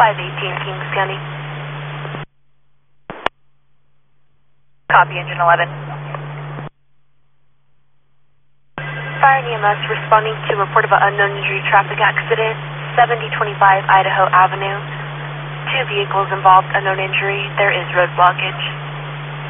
518 Kings County. Copy, engine 11. Fire and EMS responding to report of an unknown injury traffic accident, 7025 Idaho Avenue. 2 vehicles involved, unknown injury. There is road blockage.